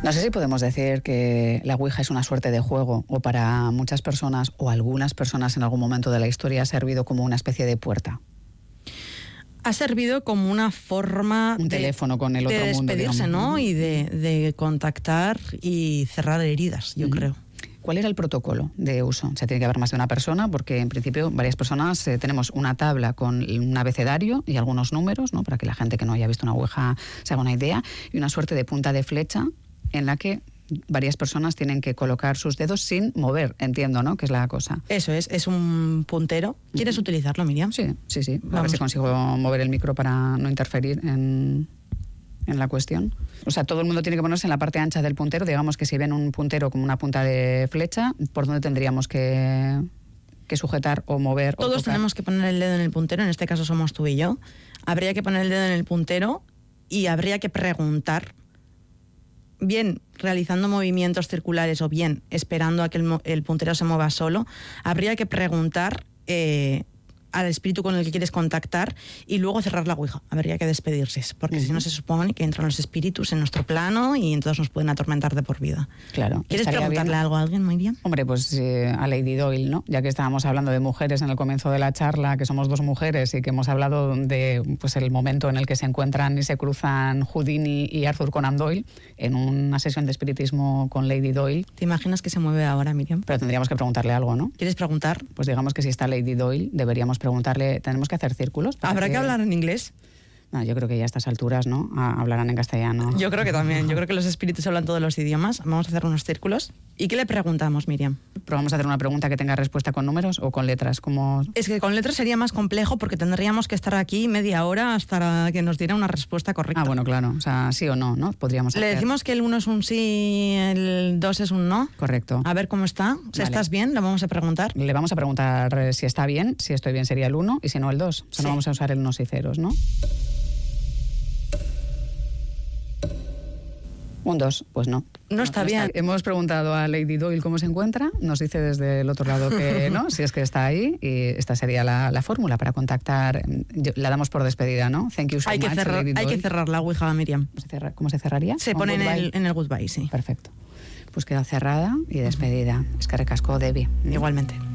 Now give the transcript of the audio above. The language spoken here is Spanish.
No sé si podemos decir que la Ouija es una suerte de juego, o para muchas personas o algunas personas en algún momento de la historia ha servido como una especie de puerta. Ha servido como una forma un teléfono con el otro de mundo, despedirse, digamos, ¿no? Y de contactar y cerrar heridas, yo creo. ¿Cuál era el protocolo de uso? O sea, tiene que haber más de una persona, porque en principio varias personas tenemos una tabla con un abecedario y algunos números, ¿no? Para que la gente que no haya visto una Ouija se haga una idea, y una suerte de punta de flecha en la que varias personas tienen que colocar sus dedos sin mover, entiendo, ¿no? Que es la cosa. Eso es un puntero. ¿Quieres utilizarlo, Miriam? Sí. Vamos. A ver si consigo mover el micro para no interferir en la cuestión. O sea, todo el mundo tiene que ponerse en la parte ancha del puntero. Digamos que si ven un puntero como una punta de flecha, ¿por dónde tendríamos que sujetar o mover? Todos o tocar? tenemos que poner el dedo en el puntero, en este caso somos tú y yo. Habría que poner el dedo en el puntero y habría que preguntar, bien realizando movimientos circulares o bien esperando a que el puntero se mueva solo. Habría que preguntar al espíritu con el que quieres contactar y luego cerrar la Ouija. Habría que despedirse, porque si no se supone que entran los espíritus en nuestro plano y entonces nos pueden atormentar de por vida. Claro. ¿Quieres preguntarle algo a alguien, Miriam? Hombre, pues a Lady Doyle, ¿no? Ya que estábamos hablando de mujeres en el comienzo de la charla, que somos dos mujeres y que hemos hablado de pues el momento en el que se encuentran y se cruzan Houdini y Arthur Conan Doyle en una sesión de espiritismo con Lady Doyle. ¿Te imaginas que se mueve ahora, Miriam? Pero tendríamos que preguntarle algo, ¿no? ¿Quieres preguntar? Pues digamos que si está Lady Doyle, deberíamos preguntarle, tenemos que hacer círculos. ¿Habrá que hablar en inglés? No, yo creo que ya a estas alturas, ¿no? Hablarán en castellano. Yo creo que también. Yo creo que los espíritus hablan todos los idiomas. Vamos a hacer unos círculos. ¿Y qué le preguntamos, Miriam? Pero vamos a hacer una pregunta que tenga respuesta con números o con letras. Es que con letras sería más complejo porque tendríamos que estar aquí media hora hasta que nos diera una respuesta correcta. Ah, bueno, claro. O sea, sí o no, ¿no? Podríamos hacer. Le decimos que el 1 es un sí, el 2 es un no. Correcto. A ver cómo está. Si Vale. estás bien, le vamos a preguntar. Le vamos a preguntar si está bien. Si estoy bien sería el 1 y si no el 2. O sea, Sí. no vamos a usar el unos y ceros, ¿no? Un 2, pues no. No está bien. Hemos preguntado a Lady Doyle cómo se encuentra, nos dice desde el otro lado que no, si es que está ahí, y esta sería la fórmula para contactar. La damos por despedida, ¿no? Thank you so Hay much, que cerrar, Lady hay Doyle. que cerrar la Ouija, Miriam. ¿Cómo se cerraría? Se ¿Con pone goodbye? en el goodbye, sí. Perfecto. Pues queda cerrada y despedida. Es que recascó Debbie. Igualmente.